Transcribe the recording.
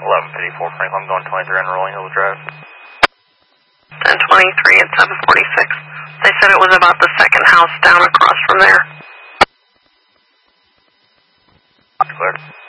1154 Franklin, going 23 on Rolling Hills Drive. 1023 at 746. They said it was about the second house down across from there. Clear.